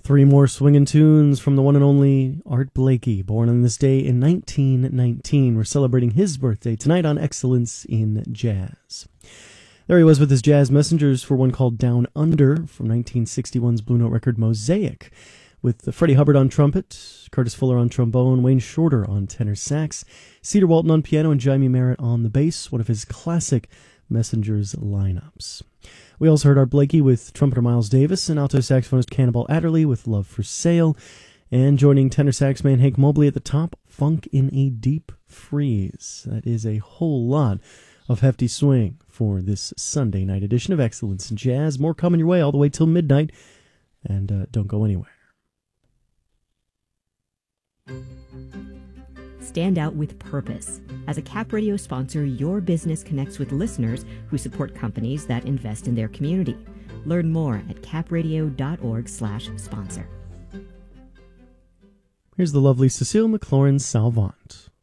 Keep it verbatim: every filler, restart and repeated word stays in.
Three more swinging tunes from the one and only Art Blakey, born on this day in nineteen nineteen. We're celebrating his birthday tonight on Excellence in Jazz. There he was with his jazz messengers for one called Down Under from nineteen sixty-one's Blue Note record Mosaic, with Freddie Hubbard on trumpet, Curtis Fuller on trombone, Wayne Shorter on tenor sax, Cedar Walton on piano, and Jaime Merritt on the bass, one of his classic Messengers lineups. We also heard Art Blakey with trumpeter Miles Davis and alto saxophonist Cannonball Adderley with Love for Sale, and joining tenor sax man Hank Mobley at the top, Funk in a Deep Freeze. That is a whole lot of hefty swing for this Sunday night edition of Excellence in Jazz. More coming your way all the way till midnight, and uh, don't go anywhere. Stand out with purpose. As a Cap Radio sponsor, your business connects with listeners who support companies that invest in their community. Learn more at capradio.org slash sponsor. Here's the lovely Cecile McLaurin Salvant.